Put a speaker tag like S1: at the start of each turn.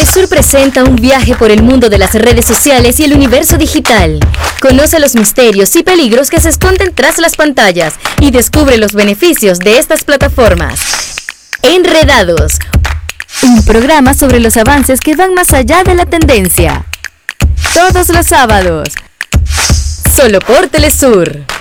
S1: Telesur presenta un viaje por el mundo de las redes sociales y el universo digital. Conoce los misterios y peligros que se esconden tras las pantallas y descubre los beneficios de estas plataformas. Enredados, un programa sobre los avances que van más allá de la tendencia. Todos los sábados, solo por Telesur.